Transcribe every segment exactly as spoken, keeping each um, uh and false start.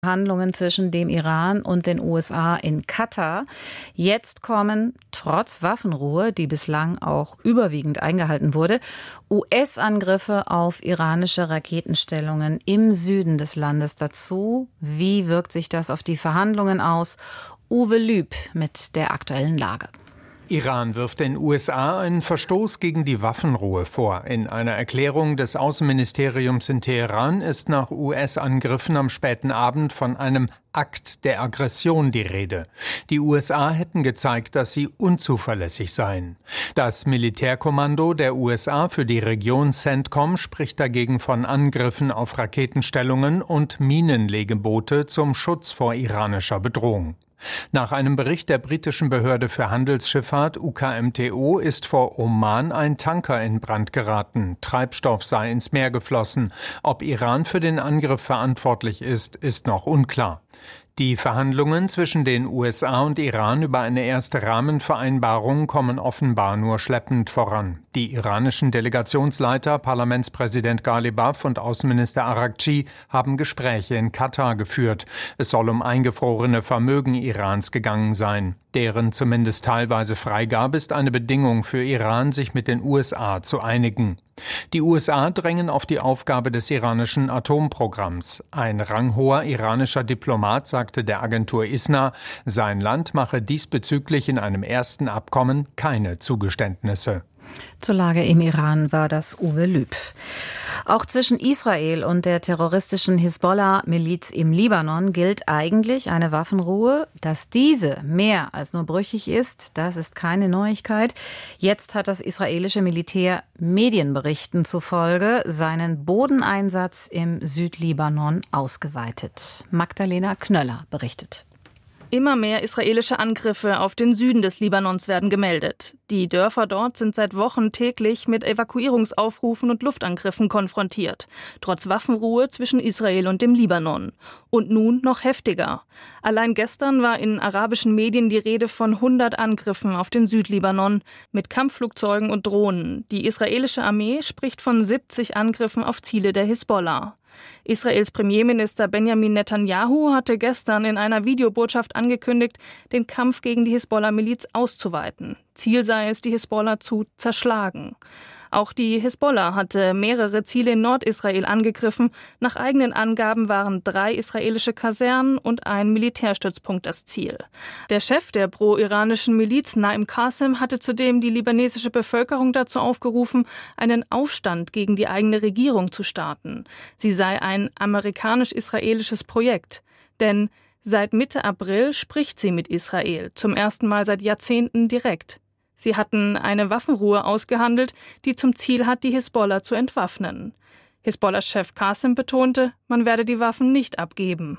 Verhandlungen zwischen dem Iran und den U S A in Katar. Jetzt kommen, trotz Waffenruhe, die bislang auch überwiegend eingehalten wurde, U S-Angriffe auf iranische Raketenstellungen im Süden des Landes dazu. Wie wirkt sich das auf die Verhandlungen aus? Uwe Lüb mit der aktuellen Lage. Iran wirft den U S A einen Verstoß gegen die Waffenruhe vor. In einer Erklärung des Außenministeriums in Teheran ist nach U S-Angriffen am späten Abend von einem Akt der Aggression die Rede. Die U S A hätten gezeigt, dass sie unzuverlässig seien. Das Militärkommando der U S A für die Region CENTCOM spricht dagegen von Angriffen auf Raketenstellungen und Minenlegeboote zum Schutz vor iranischer Bedrohung. Nach einem Bericht der britischen Behörde für Handelsschifffahrt U K M T O ist vor Oman ein Tanker in Brand geraten. Treibstoff sei ins Meer geflossen. Ob Iran für den Angriff verantwortlich ist, ist noch unklar. Die Verhandlungen zwischen den U S A und Iran über eine erste Rahmenvereinbarung kommen offenbar nur schleppend voran. Die iranischen Delegationsleiter, Parlamentspräsident Ghalibaf und Außenminister Araghchi, haben Gespräche in Katar geführt. Es soll um eingefrorene Vermögen Irans gegangen sein. Deren zumindest teilweise Freigabe ist eine Bedingung für Iran, sich mit den U S A zu einigen. Die U S A drängen auf die Aufgabe des iranischen Atomprogramms. Ein ranghoher iranischer Diplomat sagte der Agentur ISNA, sein Land mache diesbezüglich in einem ersten Abkommen keine Zugeständnisse. Zur Lage im Iran war das Uwe Lüb. Auch zwischen Israel und der terroristischen Hisbollah-Miliz im Libanon gilt eigentlich eine Waffenruhe. Dass diese mehr als nur brüchig ist, das ist keine Neuigkeit. Jetzt hat das israelische Militär Medienberichten zufolge seinen Bodeneinsatz im Südlibanon ausgeweitet. Magdalena Knöller berichtet. Immer mehr israelische Angriffe auf den Süden des Libanons werden gemeldet. Die Dörfer dort sind seit Wochen täglich mit Evakuierungsaufrufen und Luftangriffen konfrontiert, trotz Waffenruhe zwischen Israel und dem Libanon. Und nun noch heftiger. Allein gestern war in arabischen Medien die Rede von hundert Angriffen auf den Südlibanon mit Kampfflugzeugen und Drohnen. Die israelische Armee spricht von siebzig Angriffen auf Ziele der Hisbollah. Israels Premierminister Benjamin Netanyahu hatte gestern in einer Videobotschaft angekündigt, den Kampf gegen die Hisbollah-Miliz auszuweiten. Ziel sei es, die Hisbollah zu zerschlagen. Auch die Hisbollah hatte mehrere Ziele in Nordisrael angegriffen. Nach eigenen Angaben waren drei israelische Kasernen und ein Militärstützpunkt das Ziel. Der Chef der pro-iranischen Miliz, Naim Qasem, hatte zudem die libanesische Bevölkerung dazu aufgerufen, einen Aufstand gegen die eigene Regierung zu starten. Sie sei ein amerikanisch-israelisches Projekt. Denn seit Mitte April spricht sie mit Israel, zum ersten Mal seit Jahrzehnten direkt. Sie hatten eine Waffenruhe ausgehandelt, die zum Ziel hat, die Hisbollah zu entwaffnen. Hisbollah-Chef Qasem betonte, man werde die Waffen nicht abgeben.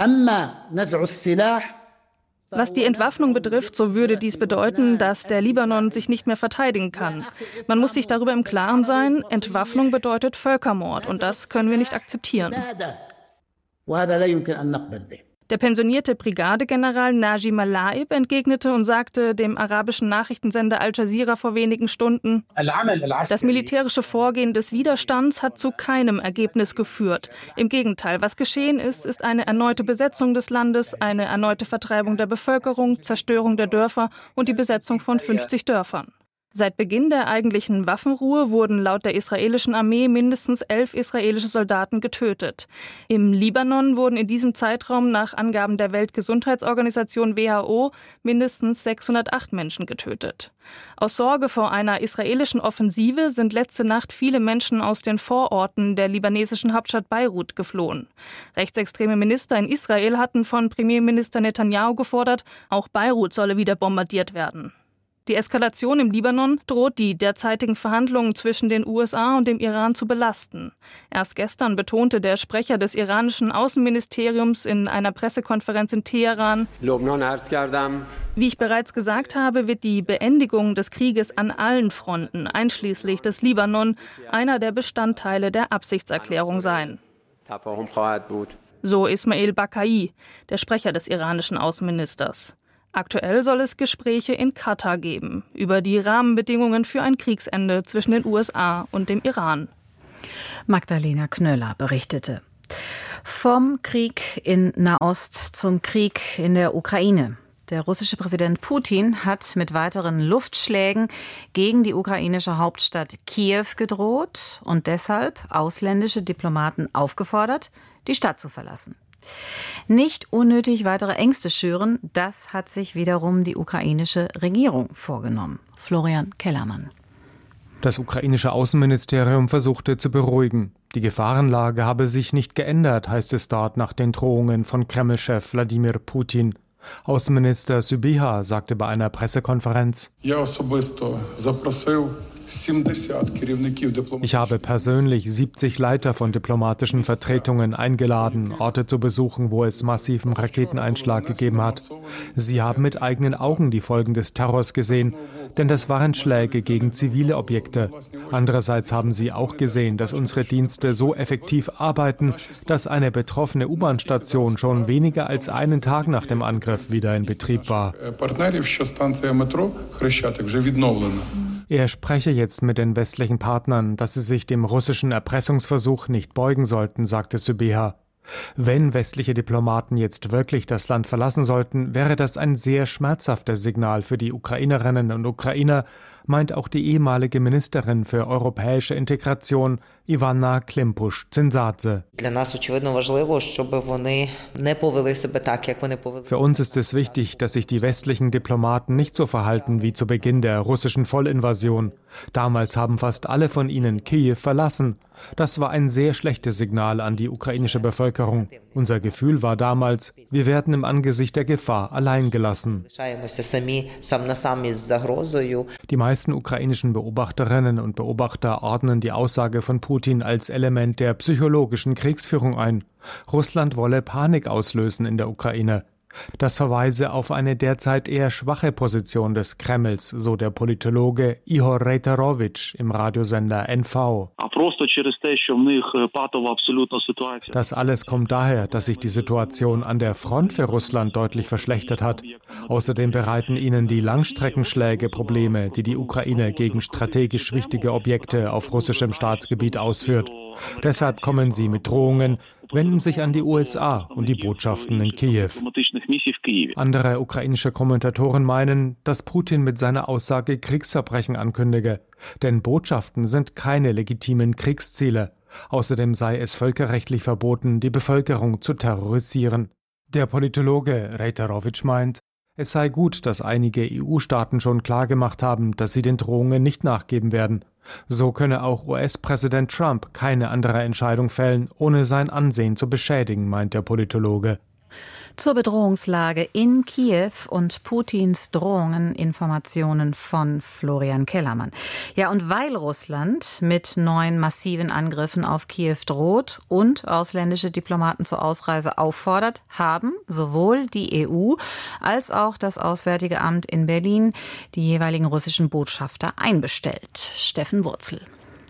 Was die Entwaffnung betrifft, so würde dies bedeuten, dass der Libanon sich nicht mehr verteidigen kann. Man muss sich darüber im Klaren sein, Entwaffnung bedeutet Völkermord und das können wir nicht akzeptieren. Der pensionierte Brigadegeneral Najim al-Laib entgegnete und sagte dem arabischen Nachrichtensender Al Jazeera vor wenigen Stunden, das militärische Vorgehen des Widerstands hat zu keinem Ergebnis geführt. Im Gegenteil, was geschehen ist, ist eine erneute Besetzung des Landes, eine erneute Vertreibung der Bevölkerung, Zerstörung der Dörfer und die Besetzung von fünfzig Dörfern. Seit Beginn der eigentlichen Waffenruhe wurden laut der israelischen Armee mindestens elf israelische Soldaten getötet. Im Libanon wurden in diesem Zeitraum nach Angaben der Weltgesundheitsorganisation W H O mindestens sechshundertacht Menschen getötet. Aus Sorge vor einer israelischen Offensive sind letzte Nacht viele Menschen aus den Vororten der libanesischen Hauptstadt Beirut geflohen. Rechtsextreme Minister in Israel hatten von Premierminister Netanyahu gefordert, auch Beirut solle wieder bombardiert werden. Die Eskalation im Libanon droht die derzeitigen Verhandlungen zwischen den U S A und dem Iran zu belasten. Erst gestern betonte der Sprecher des iranischen Außenministeriums in einer Pressekonferenz in Teheran, wie ich bereits gesagt habe, wird die Beendigung des Krieges an allen Fronten, einschließlich des Libanon, einer der Bestandteile der Absichtserklärung sein. So Ismail Bakai, der Sprecher des iranischen Außenministers. Aktuell soll es Gespräche in Katar geben über die Rahmenbedingungen für ein Kriegsende zwischen den U S A und dem Iran. Magdalena Knöller berichtete. Vom Krieg in Nahost zum Krieg in der Ukraine. Der russische Präsident Putin hat mit weiteren Luftschlägen gegen die ukrainische Hauptstadt Kiew gedroht und deshalb ausländische Diplomaten aufgefordert, die Stadt zu verlassen. Nicht unnötig weitere Ängste schüren, das hat sich wiederum die ukrainische Regierung vorgenommen. Florian Kellermann. Das ukrainische Außenministerium versuchte zu beruhigen. Die Gefahrenlage habe sich nicht geändert, heißt es dort nach den Drohungen von Kreml-Chef Wladimir Putin. Außenminister Sybiha sagte bei einer Pressekonferenz: Ich habe persönlich siebzig Leiter von diplomatischen Vertretungen eingeladen, Orte zu besuchen, wo es massiven Raketeneinschlag gegeben hat. Sie haben mit eigenen Augen die Folgen des Terrors gesehen, denn das waren Schläge gegen zivile Objekte. Andererseits haben sie auch gesehen, dass unsere Dienste so effektiv arbeiten, dass eine betroffene U-Bahn-Station schon weniger als einen Tag nach dem Angriff wieder in Betrieb war. Er spreche jetzt mit den westlichen Partnern, dass sie sich dem russischen Erpressungsversuch nicht beugen sollten, sagte Sybiha. Wenn westliche Diplomaten jetzt wirklich das Land verlassen sollten, wäre das ein sehr schmerzhaftes Signal für die Ukrainerinnen und Ukrainer, meint auch die ehemalige Ministerin für europäische Integration Ivanna Klimpusch-Zynsadze. Für uns ist es wichtig, dass sich die westlichen Diplomaten nicht so verhalten wie zu Beginn der russischen Vollinvasion. Damals haben fast alle von ihnen Kiew verlassen. Das war ein sehr schlechtes Signal an die ukrainische Bevölkerung. Unser Gefühl war damals, wir werden im Angesicht der Gefahr allein gelassen. Die meisten ukrainischen Beobachterinnen und Beobachter ordnen die Aussage von Putin als Element der psychologischen Kriegsführung ein. Russland wolle Panik auslösen in der Ukraine. Das verweise auf eine derzeit eher schwache Position des Kremls, so der Politologe Ihor Reiterowitsch im Radiosender N V. Das alles kommt daher, dass sich die Situation an der Front für Russland deutlich verschlechtert hat. Außerdem bereiten ihnen die Langstreckenschläge Probleme, die die Ukraine gegen strategisch wichtige Objekte auf russischem Staatsgebiet ausführt. Deshalb kommen sie mit Drohungen, wenden sich an die U S A und die Botschaften in Kiew. Andere ukrainische Kommentatoren meinen, dass Putin mit seiner Aussage Kriegsverbrechen ankündige. Denn Botschaften sind keine legitimen Kriegsziele. Außerdem sei es völkerrechtlich verboten, die Bevölkerung zu terrorisieren. Der Politologe Reiterowitsch meint, es sei gut, dass einige E U-Staaten schon klargemacht haben, dass sie den Drohungen nicht nachgeben werden. So könne auch U S-Präsident Trump keine andere Entscheidung fällen, ohne sein Ansehen zu beschädigen, meint der Politologe. Zur Bedrohungslage in Kiew und Putins Drohungen, Informationen von Florian Kellermann. Ja, und weil Russland mit neuen massiven Angriffen auf Kiew droht und ausländische Diplomaten zur Ausreise auffordert, haben sowohl die E U als auch das Auswärtige Amt in Berlin die jeweiligen russischen Botschafter einbestellt. Steffen Wurzel.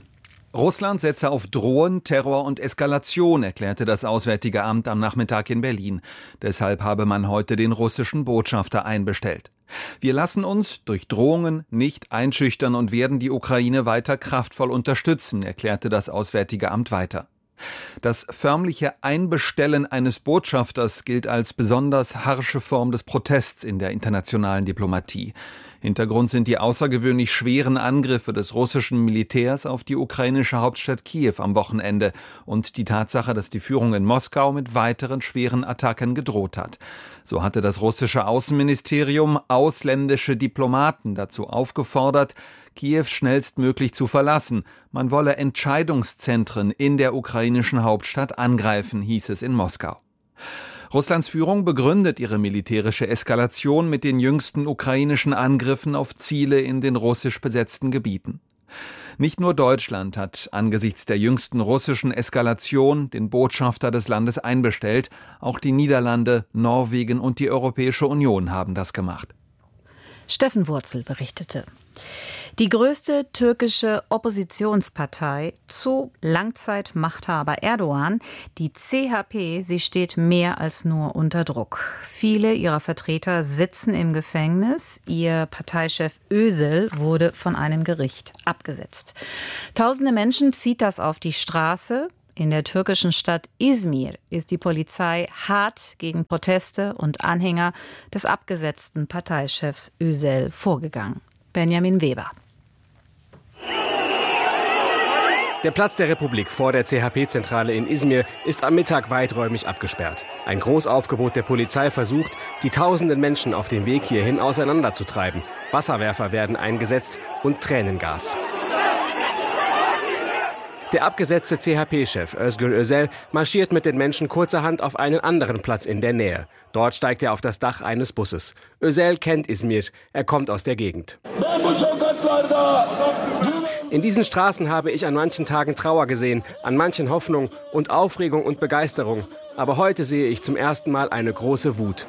Russland setze auf Drohen, Terror und Eskalation, erklärte das Auswärtige Amt am Nachmittag in Berlin. Deshalb habe man heute den russischen Botschafter einbestellt. Wir lassen uns durch Drohungen nicht einschüchtern und werden die Ukraine weiter kraftvoll unterstützen, erklärte das Auswärtige Amt weiter. Das förmliche Einbestellen eines Botschafters gilt als besonders harsche Form des Protests in der internationalen Diplomatie. Hintergrund sind die außergewöhnlich schweren Angriffe des russischen Militärs auf die ukrainische Hauptstadt Kiew am Wochenende und die Tatsache, dass die Führung in Moskau mit weiteren schweren Attacken gedroht hat. So hatte das russische Außenministerium ausländische Diplomaten dazu aufgefordert, Kiew schnellstmöglich zu verlassen. Man wolle Entscheidungszentren in der ukrainischen Hauptstadt angreifen, hieß es in Moskau. Russlands Führung begründet ihre militärische Eskalation mit den jüngsten ukrainischen Angriffen auf Ziele in den russisch besetzten Gebieten. Nicht nur Deutschland hat angesichts der jüngsten russischen Eskalation den Botschafter des Landes einbestellt, auch die Niederlande, Norwegen und die Europäische Union haben das gemacht. Steffen Wurzel berichtete. Die größte türkische Oppositionspartei zu Langzeitmachthaber Erdogan, die C H P, sie steht mehr als nur unter Druck. Viele ihrer Vertreter sitzen im Gefängnis. Ihr Parteichef Özil wurde von einem Gericht abgesetzt. Tausende Menschen zieht das auf die Straße. In der türkischen Stadt Izmir ist die Polizei hart gegen Proteste und Anhänger des abgesetzten Parteichefs Özel vorgegangen. Benjamin Weber. Der Platz der Republik vor der C H P-Zentrale in Izmir ist am Mittag weiträumig abgesperrt. Ein Großaufgebot der Polizei versucht, die tausenden Menschen auf dem Weg hierhin auseinanderzutreiben. Wasserwerfer werden eingesetzt und Tränengas. Der abgesetzte C H P-Chef Özgür Özel marschiert mit den Menschen kurzerhand auf einen anderen Platz in der Nähe. Dort steigt er auf das Dach eines Busses. Özel kennt Izmir, er kommt aus der Gegend. In diesen Straßen habe ich an manchen Tagen Trauer gesehen, an manchen Hoffnung und Aufregung und Begeisterung. Aber heute sehe ich zum ersten Mal eine große Wut.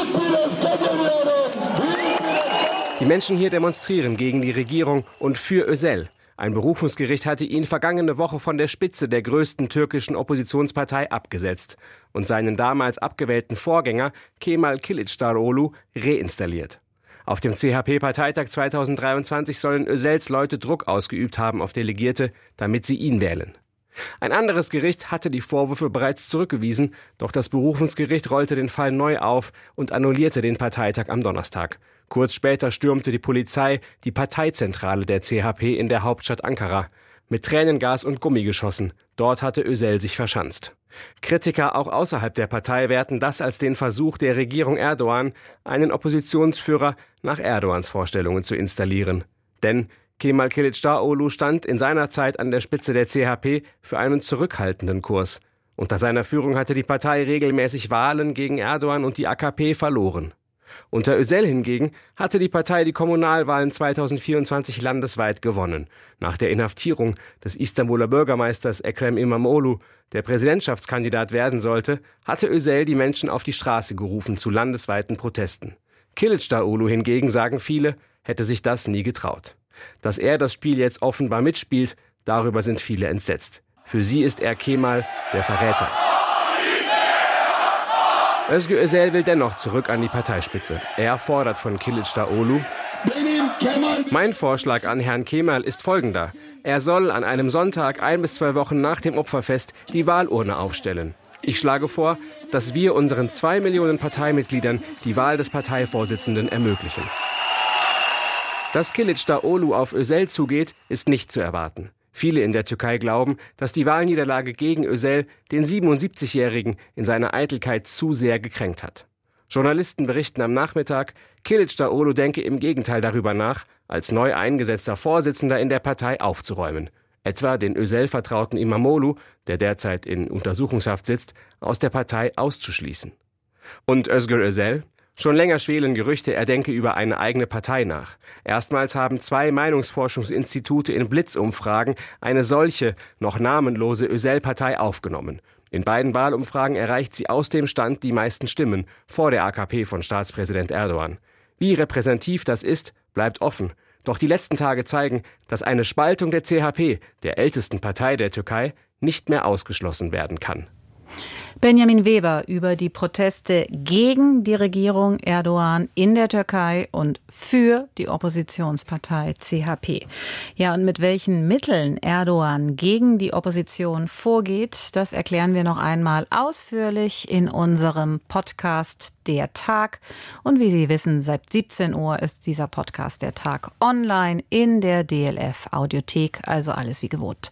Die Menschen hier demonstrieren gegen die Regierung und für Özel. Ein Berufungsgericht hatte ihn vergangene Woche von der Spitze der größten türkischen Oppositionspartei abgesetzt und seinen damals abgewählten Vorgänger Kemal Kılıçdaroğlu reinstalliert. Auf dem C H P-Parteitag zweitausenddreiundzwanzig sollen Özels Leute Druck ausgeübt haben auf Delegierte, damit sie ihn wählen. Ein anderes Gericht hatte die Vorwürfe bereits zurückgewiesen, doch das Berufungsgericht rollte den Fall neu auf und annullierte den Parteitag am Donnerstag. Kurz später stürmte die Polizei die Parteizentrale der C H P in der Hauptstadt Ankara. Mit Tränengas und Gummigeschossen. Dort hatte Özel sich verschanzt. Kritiker auch außerhalb der Partei werten das als den Versuch der Regierung Erdogan, einen Oppositionsführer nach Erdogans Vorstellungen zu installieren. Denn Kemal Kılıçdaroğlu stand in seiner Zeit an der Spitze der C H P für einen zurückhaltenden Kurs. Unter seiner Führung hatte die Partei regelmäßig Wahlen gegen Erdogan und die A K P verloren. Unter Özel hingegen hatte die Partei die Kommunalwahlen zweitausendvierundzwanzig landesweit gewonnen. Nach der Inhaftierung des Istanbuler Bürgermeisters Ekrem İmamoğlu, der Präsidentschaftskandidat werden sollte, hatte Özel die Menschen auf die Straße gerufen zu landesweiten Protesten. Kılıçdaroğlu hingegen, sagen viele, hätte sich das nie getraut. Dass er das Spiel jetzt offenbar mitspielt, darüber sind viele entsetzt. Für sie ist er Kemal, der Verräter. Özgür Özel will dennoch zurück an die Parteispitze. Er fordert von Kılıçdaroğlu: Mein Vorschlag an Herrn Kemal ist folgender. Er soll an einem Sonntag ein bis zwei Wochen nach dem Opferfest die Wahlurne aufstellen. Ich schlage vor, dass wir unseren zwei Millionen Parteimitgliedern die Wahl des Parteivorsitzenden ermöglichen. Dass Kılıçdaroğlu auf Özel zugeht, ist nicht zu erwarten. Viele in der Türkei glauben, dass die Wahlniederlage gegen Özel den siebenundsiebzigjährigen in seiner Eitelkeit zu sehr gekränkt hat. Journalisten berichten am Nachmittag, Kılıçdaroğlu denke im Gegenteil darüber nach, als neu eingesetzter Vorsitzender in der Partei aufzuräumen. Etwa den Özel-Vertrauten İmamoğlu, der derzeit in Untersuchungshaft sitzt, aus der Partei auszuschließen. Und Özgür Özel? Schon länger schwelen Gerüchte, er denke über eine eigene Partei nach. Erstmals haben zwei Meinungsforschungsinstitute in Blitzumfragen eine solche, noch namenlose Özel-Partei aufgenommen. In beiden Wahlumfragen erreicht sie aus dem Stand die meisten Stimmen, vor der A K P von Staatspräsident Erdogan. Wie repräsentativ das ist, bleibt offen. Doch die letzten Tage zeigen, dass eine Spaltung der C H P, der ältesten Partei der Türkei, nicht mehr ausgeschlossen werden kann. Benjamin Weber über die Proteste gegen die Regierung Erdogan in der Türkei und für die Oppositionspartei C H P. Ja, und mit welchen Mitteln Erdogan gegen die Opposition vorgeht, das erklären wir noch einmal ausführlich in unserem Podcast Der Tag. Und wie Sie wissen, seit siebzehn Uhr ist dieser Podcast Der Tag online in der D L F Audiothek, also alles wie gewohnt.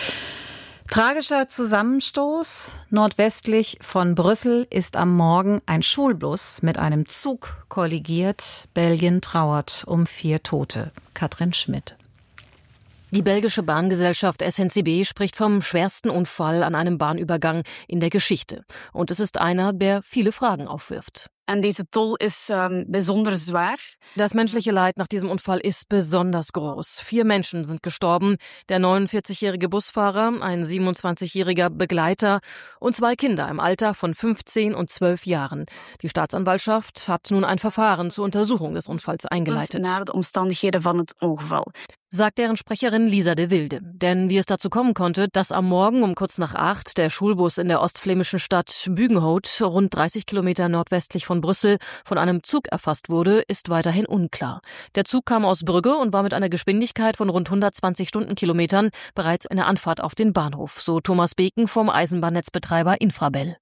Tragischer Zusammenstoß. Nordwestlich von Brüssel ist am Morgen ein Schulbus mit einem Zug kollidiert. Belgien trauert um vier Tote. Katrin Schmidt. Die belgische Bahngesellschaft S N C B spricht vom schwersten Unfall an einem Bahnübergang in der Geschichte. Und es ist einer, der viele Fragen aufwirft. En deze tol is um, bijzonder zwaar. Das menschliche Leid nach diesem Unfall ist besonders groß. Vier Menschen sind gestorben, der neunundvierzigjährige Busfahrer, ein siebenundzwanzigjähriger Begleiter und zwei Kinder im Alter von fünfzehn und zwölf Jahren. Die Staatsanwaltschaft hat nun ein Verfahren zur Untersuchung des Unfalls eingeleitet. Naar de omstandigheden van het ongeval. Sagt deren Sprecherin Lisa de Wilde. Denn wie es dazu kommen konnte, dass am Morgen um kurz nach acht der Schulbus in der ostflämischen Stadt Bügenhout, rund dreißig Kilometer nordwestlich von von Brüssel von einem Zug erfasst wurde, ist weiterhin unklar. Der Zug kam aus Brügge und war mit einer Geschwindigkeit von rund hundertzwanzig Stundenkilometern bereits in der Anfahrt auf den Bahnhof, so Thomas Beken vom Eisenbahnnetzbetreiber Infrabel.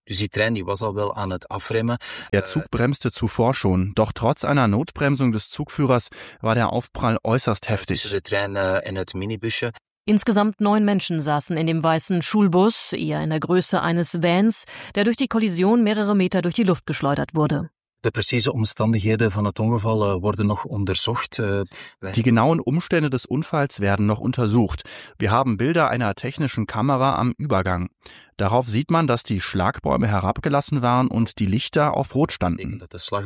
Der Zug bremste zuvor schon, doch trotz einer Notbremsung des Zugführers war der Aufprall äußerst heftig. Insgesamt neun Menschen saßen in dem weißen Schulbus, eher in der Größe eines Vans, der durch die Kollision mehrere Meter durch die Luft geschleudert wurde. De precieze omstandigheden van het ongeval worden nog onderzocht. Die genauen Umstände des Unfalls werden noch untersucht. Wir haben Bilder einer technischen Kamera am Übergang. Darauf sieht man, dass die Schlagbäume herabgelassen waren und die Lichter auf Rot standen.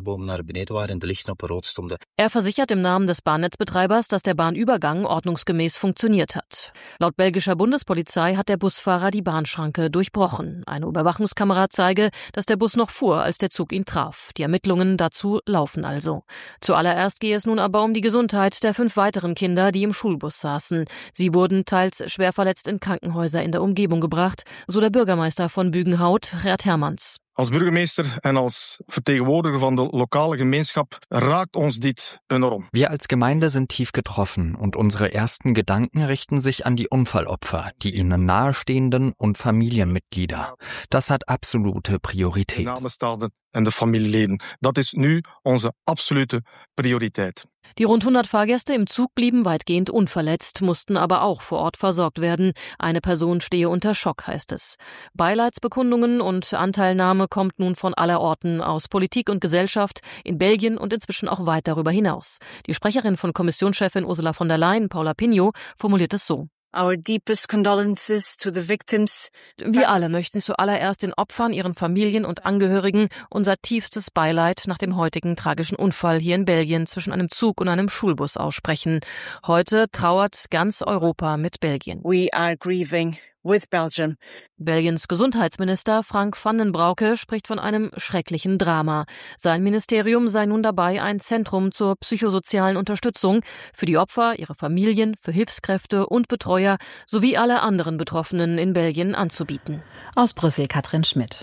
Er versichert im Namen des Bahnnetzbetreibers, dass der Bahnübergang ordnungsgemäß funktioniert hat. Laut belgischer Bundespolizei hat der Busfahrer die Bahnschranke durchbrochen. Eine Überwachungskamera zeige, dass der Bus noch fuhr, als der Zug ihn traf. Die Ermittlungen dazu laufen also. Zuallererst gehe es nun aber um die Gesundheit der fünf weiteren Kinder, die im Schulbus saßen. Sie wurden teils schwer verletzt in Krankenhäuser in der Umgebung gebracht, so der Bürgermeister von Bügenhout, Gert Hermans. Als burgemeester en als vertegenwoordiger van de lokale gemeenschap raakt ons dit enorm. Wir als Gemeinde sind tief getroffen und unsere ersten Gedanken richten sich an die Unfallopfer, die ihnen nahestehenden und Familienmitglieder. Das hat absolute Priorität. De namenstaanden en de familieleden. Dat is nu onze absolute prioriteit. Die rund hundert Fahrgäste im Zug blieben weitgehend unverletzt, mussten aber auch vor Ort versorgt werden. Eine Person stehe unter Schock, heißt es. Beileidsbekundungen und Anteilnahme kommt nun von aller Orten aus Politik und Gesellschaft, in Belgien und inzwischen auch weit darüber hinaus. Die Sprecherin von Kommissionschefin Ursula von der Leyen, Paula Pinho, formuliert es so. Our deepest condolences to the victims. Wir alle möchten zuallererst den Opfern, ihren Familien und Angehörigen unser tiefstes Beileid nach dem heutigen tragischen Unfall hier in Belgien zwischen einem Zug und einem Schulbus aussprechen. Heute trauert ganz Europa mit Belgien. We are grieving with Belgium. Belgiens Gesundheitsminister Frank van den Broeke spricht von einem schrecklichen Drama. Sein Ministerium sei nun dabei, ein Zentrum zur psychosozialen Unterstützung für die Opfer, ihre Familien, für Hilfskräfte und Betreuer sowie alle anderen Betroffenen in Belgien anzubieten. Aus Brüssel Katrin Schmidt.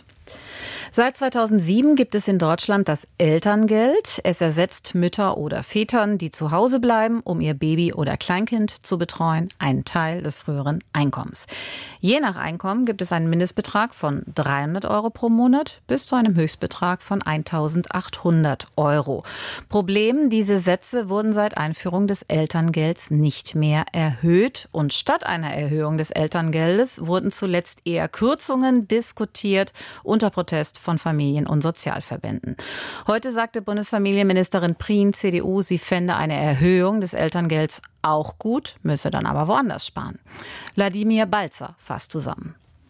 Seit zweitausendsieben gibt es in Deutschland das Elterngeld. Es ersetzt Mütter oder Vätern, die zu Hause bleiben, um ihr Baby oder Kleinkind zu betreuen, einen Teil des früheren Einkommens. Je nach Einkommen gibt es einen Mindestbetrag von dreihundert Euro pro Monat bis zu einem Höchstbetrag von eintausendachthundert Euro. Problem, diese Sätze wurden seit Einführung des Elterngelds nicht mehr erhöht. Und statt einer Erhöhung des Elterngeldes wurden zuletzt eher Kürzungen diskutiert unter Protest von Familien- und Sozialverbänden. Heute sagte Bundesfamilienministerin Prien, C D U, sie fände eine Erhöhung des Elterngelds auch gut, müsse dann aber woanders sparen. Wladimir Balzer fasst zusammen.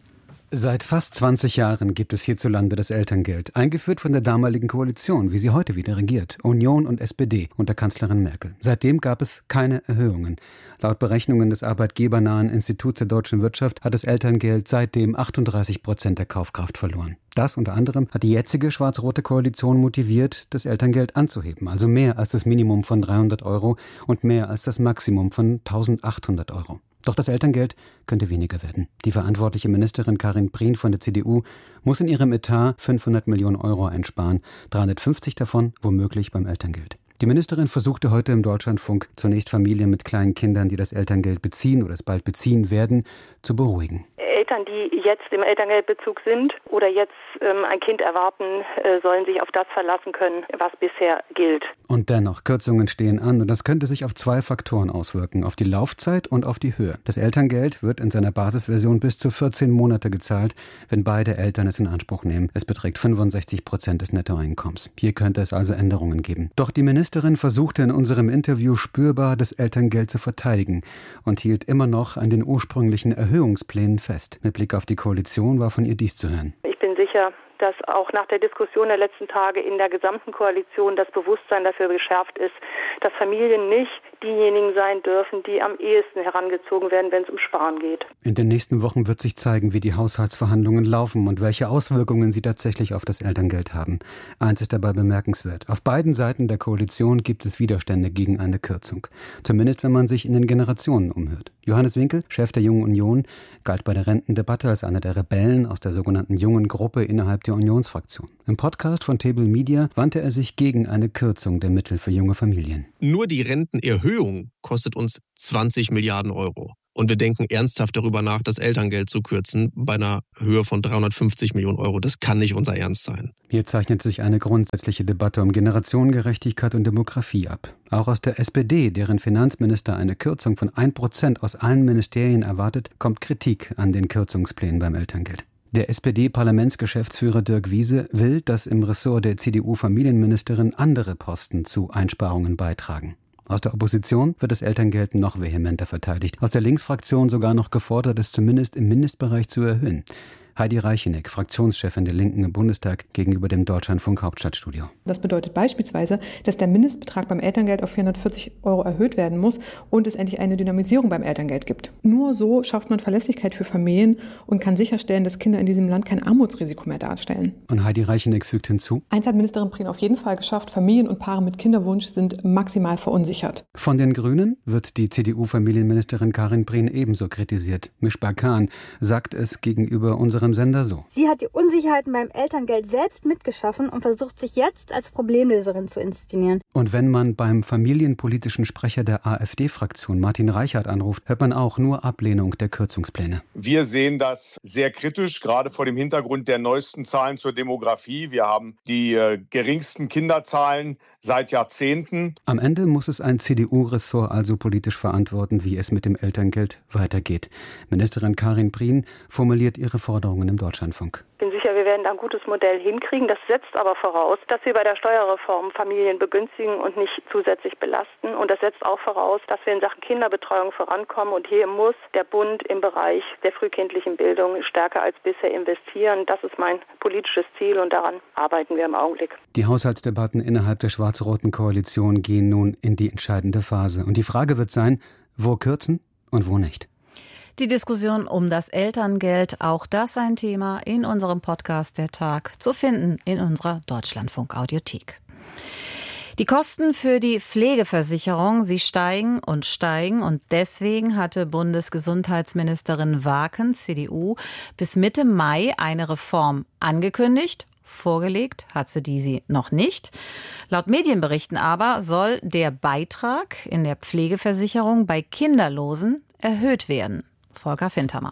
Seit fast zwanzig Jahren gibt es hierzulande das Elterngeld, eingeführt von der damaligen Koalition, wie sie heute wieder regiert, Union und S P D unter Kanzlerin Merkel. Seitdem gab es keine Erhöhungen. Laut Berechnungen des arbeitgebernahen Instituts der deutschen Wirtschaft hat das Elterngeld seitdem achtunddreißig Prozent der Kaufkraft verloren. Das unter anderem hat die jetzige schwarz-rote Koalition motiviert, das Elterngeld anzuheben, also mehr als das Minimum von dreihundert Euro und mehr als das Maximum von eintausendachthundert Euro. Doch das Elterngeld könnte weniger werden. Die verantwortliche Ministerin Karin Prien von der C D U muss in ihrem Etat fünfhundert Millionen Euro einsparen, dreihundertfünfzig davon womöglich beim Elterngeld. Die Ministerin versuchte heute im Deutschlandfunk zunächst Familien mit kleinen Kindern, die das Elterngeld beziehen oder es bald beziehen werden, zu beruhigen. Eltern, die jetzt im Elterngeldbezug sind oder jetzt ähm, ein Kind erwarten, äh, sollen sich auf das verlassen können, was bisher gilt. Und dennoch, Kürzungen stehen an und das könnte sich auf zwei Faktoren auswirken, auf die Laufzeit und auf die Höhe. Das Elterngeld wird in seiner Basisversion bis zu vierzehn Monate gezahlt, wenn beide Eltern es in Anspruch nehmen. Es beträgt fünfundsechzig Prozent des Nettoeinkommens. Hier könnte es also Änderungen geben. Doch die Ministerin versuchte in unserem Interview spürbar, das Elterngeld zu verteidigen und hielt immer noch an den ursprünglichen Erhöhungsplänen fest. Mit Blick auf die Koalition war von ihr dies zu hören. Ich bin sicher, dass auch nach der Diskussion der letzten Tage in der gesamten Koalition das Bewusstsein dafür geschärft ist, dass Familien nicht diejenigen sein dürfen, die am ehesten herangezogen werden, wenn es um Sparen geht. In den nächsten Wochen wird sich zeigen, wie die Haushaltsverhandlungen laufen und welche Auswirkungen sie tatsächlich auf das Elterngeld haben. Eins ist dabei bemerkenswert. Auf beiden Seiten der Koalition gibt es Widerstände gegen eine Kürzung. Zumindest, wenn man sich in den Generationen umhört. Johannes Winkel, Chef der Jungen Union, galt bei der Rentendebatte als einer der Rebellen aus der sogenannten Jungen Gruppe innerhalb der Unionsfraktion. Im Podcast von Table Media wandte er sich gegen eine Kürzung der Mittel für junge Familien. Nur die Rentenerhöhung kostet uns zwanzig Milliarden Euro. Und wir denken ernsthaft darüber nach, das Elterngeld zu kürzen bei einer Höhe von dreihundertfünfzig Millionen Euro. Das kann nicht unser Ernst sein. Hier zeichnet sich eine grundsätzliche Debatte um Generationengerechtigkeit und Demografie ab. Auch aus der S P D, deren Finanzminister eine Kürzung von ein Prozent aus allen Ministerien erwartet, kommt Kritik an den Kürzungsplänen beim Elterngeld. Der S P D-Parlamentsgeschäftsführer Dirk Wiese will, dass im Ressort der C D U-Familienministerin andere Posten zu Einsparungen beitragen. Aus der Opposition wird das Elterngeld noch vehementer verteidigt. Aus der Linksfraktion sogar noch gefordert, es zumindest im Mindestbereich zu erhöhen. Heidi Reicheneck, Fraktionschefin der Linken im Bundestag, gegenüber dem Deutschlandfunk Hauptstadtstudio. Das bedeutet beispielsweise, dass der Mindestbetrag beim Elterngeld auf vierhundertvierzig Euro erhöht werden muss und es endlich eine Dynamisierung beim Elterngeld gibt. Nur so schafft man Verlässlichkeit für Familien und kann sicherstellen, dass Kinder in diesem Land kein Armutsrisiko mehr darstellen. Und Heidi Reicheneck fügt hinzu: Eins hat Ministerin Prien auf jeden Fall geschafft, Familien und Paare mit Kinderwunsch sind maximal verunsichert. Von den Grünen wird die C D U-Familienministerin Karin Prien ebenso kritisiert. Mishba Khan sagt es gegenüber unserem Sender so: Sie hat die Unsicherheiten beim Elterngeld selbst mitgeschaffen und versucht sich jetzt als Problemlöserin zu inszenieren. Und wenn man beim familienpolitischen Sprecher der AfD-Fraktion Martin Reichert anruft, hört man auch nur Ablehnung der Kürzungspläne. Wir sehen das sehr kritisch, gerade vor dem Hintergrund der neuesten Zahlen zur Demografie. Wir haben die äh, geringsten Kinderzahlen seit Jahrzehnten. Am Ende muss es ein C D U-Ressort also politisch verantworten, wie es mit dem Elterngeld weitergeht. Ministerin Karin Prien formuliert ihre Forderungen im Deutschlandfunk. Ich bin sicher, wir werden da ein gutes Modell hinkriegen. Das setzt aber voraus, dass wir bei der Steuerreform Familien begünstigen und nicht zusätzlich belasten. Und das setzt auch voraus, dass wir in Sachen Kinderbetreuung vorankommen. Und hier muss der Bund im Bereich der frühkindlichen Bildung stärker als bisher investieren. Das ist mein politisches Ziel und daran arbeiten wir im Augenblick. Die Haushaltsdebatten innerhalb der schwarz-roten Koalition gehen nun in die entscheidende Phase. Und die Frage wird sein, wo kürzen und wo nicht. Die Diskussion um das Elterngeld, auch das ein Thema in unserem Podcast Der Tag, zu finden in unserer Deutschlandfunk-Audiothek. Die Kosten für die Pflegeversicherung, sie steigen und steigen und deswegen hatte Bundesgesundheitsministerin Waaken, C D U, bis Mitte Mai eine Reform angekündigt. Vorgelegt hat sie diese noch nicht. Laut Medienberichten aber soll der Beitrag in der Pflegeversicherung bei Kinderlosen erhöht werden. Volker Fintermer.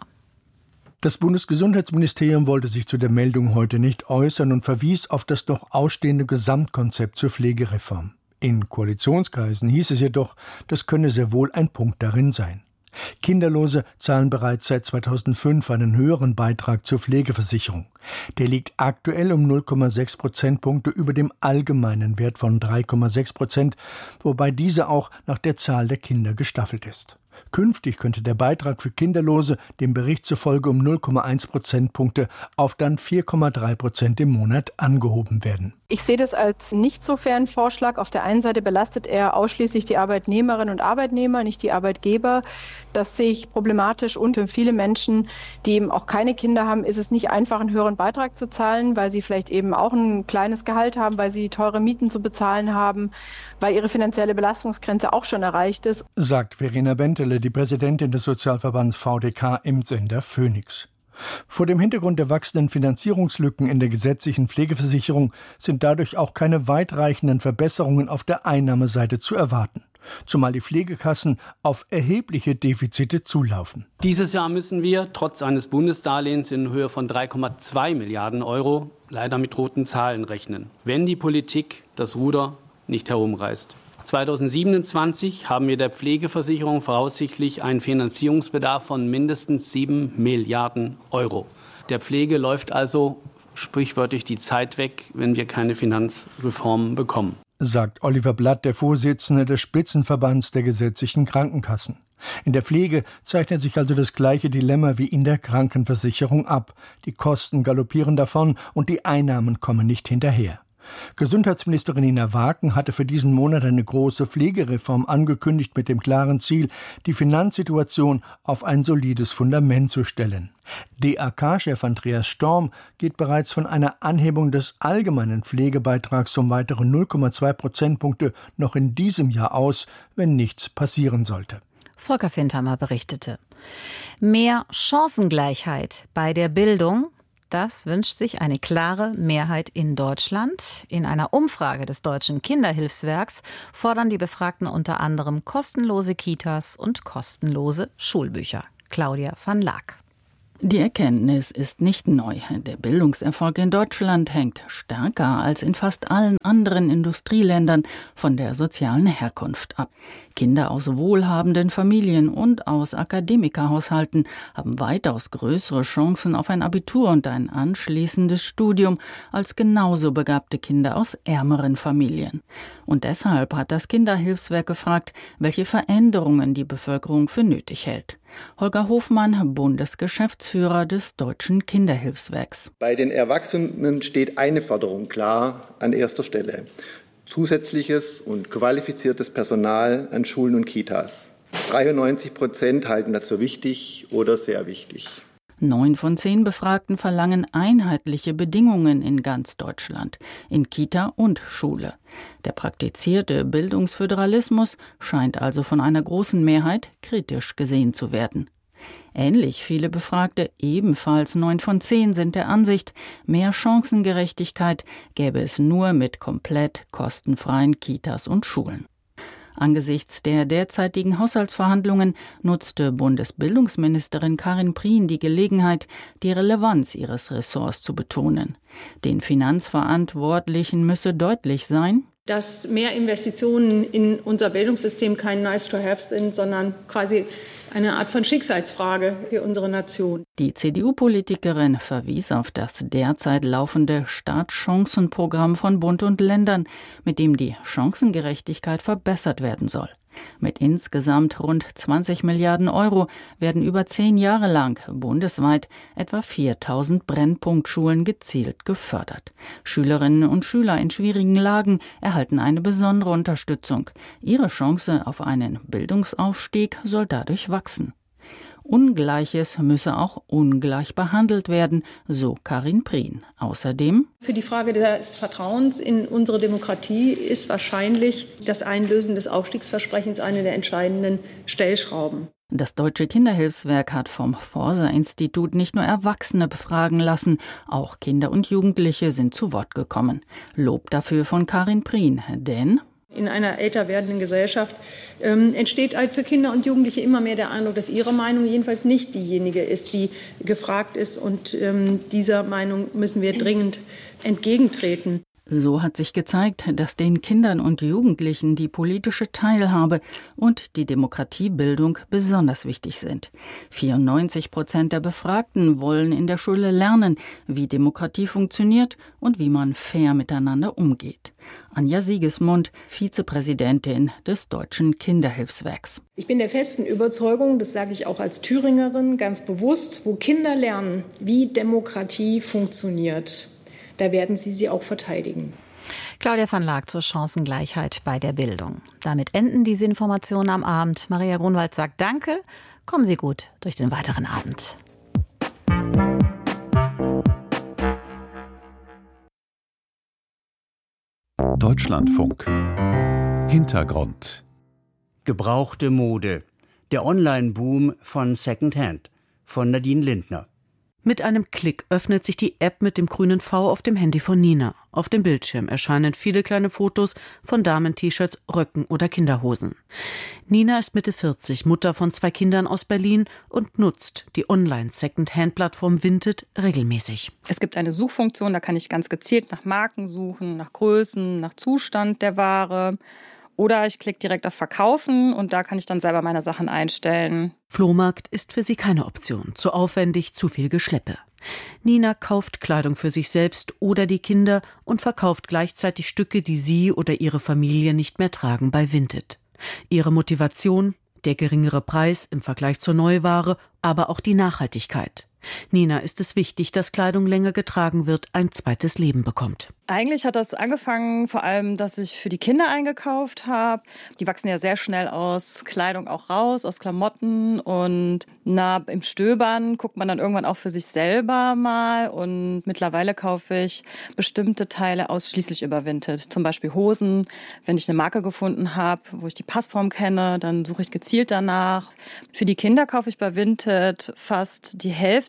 Das Bundesgesundheitsministerium wollte sich zu der Meldung heute nicht äußern und verwies auf das noch ausstehende Gesamtkonzept zur Pflegereform. In Koalitionskreisen hieß es jedoch, das könne sehr wohl ein Punkt darin sein. Kinderlose zahlen bereits seit zweitausendfünf einen höheren Beitrag zur Pflegeversicherung. Der liegt aktuell um null Komma sechs Prozentpunkte über dem allgemeinen Wert von drei Komma sechs Prozent, wobei diese auch nach der Zahl der Kinder gestaffelt ist. Künftig könnte der Beitrag für Kinderlose dem Bericht zufolge um null Komma eins Prozentpunkte auf dann vier Komma drei Prozent im Monat angehoben werden. Ich sehe das als nicht so fairen Vorschlag. Auf der einen Seite belastet er ausschließlich die Arbeitnehmerinnen und Arbeitnehmer, nicht die Arbeitgeber. Das sehe ich problematisch. Und für viele Menschen, die eben auch keine Kinder haben, ist es nicht einfach, einen höheren Beitrag zu zahlen, weil sie vielleicht eben auch ein kleines Gehalt haben, weil sie teure Mieten zu bezahlen haben, weil ihre finanzielle Belastungsgrenze auch schon erreicht ist. Sagt Verena Bentele, die Präsidentin des Sozialverbands V D K im Sender Phoenix. Vor dem Hintergrund der wachsenden Finanzierungslücken in der gesetzlichen Pflegeversicherung sind dadurch auch keine weitreichenden Verbesserungen auf der Einnahmeseite zu erwarten. Zumal die Pflegekassen auf erhebliche Defizite zulaufen. Dieses Jahr müssen wir trotz eines Bundesdarlehens in Höhe von drei Komma zwei Milliarden Euro leider mit roten Zahlen rechnen, wenn die Politik das Ruder nicht herumreißt. zweitausendsiebenundzwanzig haben wir der Pflegeversicherung voraussichtlich einen Finanzierungsbedarf von mindestens sieben Milliarden Euro. Der Pflege läuft also sprichwörtlich die Zeit weg, wenn wir keine Finanzreformen bekommen. Sagt Oliver Blatt, der Vorsitzende des Spitzenverbands der gesetzlichen Krankenkassen. In der Pflege zeichnet sich also das gleiche Dilemma wie in der Krankenversicherung ab. Die Kosten galoppieren davon und die Einnahmen kommen nicht hinterher. Gesundheitsministerin Nina Waaken hatte für diesen Monat eine große Pflegereform angekündigt mit dem klaren Ziel, die Finanzsituation auf ein solides Fundament zu stellen. D A K-Chef Andreas Storm geht bereits von einer Anhebung des allgemeinen Pflegebeitrags um weitere null Komma zwei Prozentpunkte noch in diesem Jahr aus, wenn nichts passieren sollte. Volker Fintermer berichtete. Mehr Chancengleichheit bei der Bildung, Das wünscht sich eine klare Mehrheit in Deutschland. In einer Umfrage des Deutschen Kinderhilfswerks fordern die Befragten unter anderem kostenlose Kitas und kostenlose Schulbücher. Claudia van Laak. Die Erkenntnis ist nicht neu. Der Bildungserfolg in Deutschland hängt stärker als in fast allen anderen Industrieländern von der sozialen Herkunft ab. Kinder aus wohlhabenden Familien und aus Akademikerhaushalten haben weitaus größere Chancen auf ein Abitur und ein anschließendes Studium als genauso begabte Kinder aus ärmeren Familien. Und deshalb hat das Kinderhilfswerk gefragt, welche Veränderungen die Bevölkerung für nötig hält. Holger Hofmann, Bundesgeschäftsführer des Deutschen Kinderhilfswerks. Bei den Erwachsenen steht eine Forderung klar an erster Stelle: zusätzliches und qualifiziertes Personal an Schulen und Kitas. dreiundneunzig Prozent halten das für wichtig oder sehr wichtig. Neun von zehn Befragten verlangen einheitliche Bedingungen in ganz Deutschland, in Kita und Schule. Der praktizierte Bildungsföderalismus scheint also von einer großen Mehrheit kritisch gesehen zu werden. Ähnlich viele Befragte, ebenfalls neun von zehn, sind der Ansicht, mehr Chancengerechtigkeit gäbe es nur mit komplett kostenfreien Kitas und Schulen. Angesichts der derzeitigen Haushaltsverhandlungen nutzte Bundesbildungsministerin Karin Prien die Gelegenheit, die Relevanz ihres Ressorts zu betonen. Den Finanzverantwortlichen müsse deutlich sein, dass mehr Investitionen in unser Bildungssystem kein Nice-to-have sind, sondern quasi eine Art von Schicksalsfrage für unsere Nation. Die C D U-Politikerin verwies auf das derzeit laufende Startchancenprogramm von Bund und Ländern, mit dem die Chancengerechtigkeit verbessert werden soll. Mit insgesamt rund zwanzig Milliarden Euro werden über zehn Jahre lang bundesweit etwa viertausend Brennpunktschulen gezielt gefördert. Schülerinnen und Schüler in schwierigen Lagen erhalten eine besondere Unterstützung. Ihre Chance auf einen Bildungsaufstieg soll dadurch wachsen. Ungleiches müsse auch ungleich behandelt werden, so Karin Prien. Außerdem: Für die Frage des Vertrauens in unsere Demokratie ist wahrscheinlich das Einlösen des Aufstiegsversprechens eine der entscheidenden Stellschrauben. Das Deutsche Kinderhilfswerk hat vom Forsa-Institut nicht nur Erwachsene befragen lassen, auch Kinder und Jugendliche sind zu Wort gekommen. Lob dafür von Karin Prien, denn in einer älter werdenden Gesellschaft ähm, entsteht halt für Kinder und Jugendliche immer mehr der Eindruck, dass ihre Meinung jedenfalls nicht diejenige ist, die gefragt ist. Und ähm, dieser Meinung müssen wir dringend entgegentreten. So hat sich gezeigt, dass den Kindern und Jugendlichen die politische Teilhabe und die Demokratiebildung besonders wichtig sind. vierundneunzig Prozent der Befragten wollen in der Schule lernen, wie Demokratie funktioniert und wie man fair miteinander umgeht. Anja Siegesmund, Vizepräsidentin des Deutschen Kinderhilfswerks. Ich bin der festen Überzeugung, das sage ich auch als Thüringerin ganz bewusst, wo Kinder lernen, wie Demokratie funktioniert, da werden sie sie auch verteidigen. Claudia van Laak zur Chancengleichheit bei der Bildung. Damit enden diese Informationen am Abend. Maria Grunwald sagt Danke. Kommen Sie gut durch den weiteren Abend. Deutschlandfunk. Hintergrund. Gebrauchte Mode. Der Online-Boom von Secondhand von Nadine Lindner. Mit einem Klick öffnet sich die App mit dem grünen V auf dem Handy von Nina. Auf dem Bildschirm erscheinen viele kleine Fotos von Damen-T-Shirts, Röcken oder Kinderhosen. Nina ist Mitte vierzig, Mutter von zwei Kindern aus Berlin und nutzt die Online-Secondhand-Plattform Vinted regelmäßig. Es gibt eine Suchfunktion, da kann ich ganz gezielt nach Marken suchen, nach Größen, nach Zustand der Ware. Oder ich klicke direkt auf Verkaufen und da kann ich dann selber meine Sachen einstellen. Flohmarkt ist für sie keine Option. Zu aufwendig, zu viel Geschleppe. Nina kauft Kleidung für sich selbst oder die Kinder und verkauft gleichzeitig Stücke, die sie oder ihre Familie nicht mehr tragen, bei Vinted. Ihre Motivation? Der geringere Preis im Vergleich zur Neuware, aber auch die Nachhaltigkeit. Nina ist es wichtig, dass Kleidung länger getragen wird, ein zweites Leben bekommt. Eigentlich hat das angefangen, vor allem, dass ich für die Kinder eingekauft habe. Die wachsen ja sehr schnell aus Kleidung auch raus, aus Klamotten. Und na, im Stöbern guckt man dann irgendwann auch für sich selber mal. Und mittlerweile kaufe ich bestimmte Teile ausschließlich über Vinted. Zum Beispiel Hosen. Wenn ich eine Marke gefunden habe, wo ich die Passform kenne, dann suche ich gezielt danach. Für die Kinder kaufe ich bei Vinted fast die Hälfte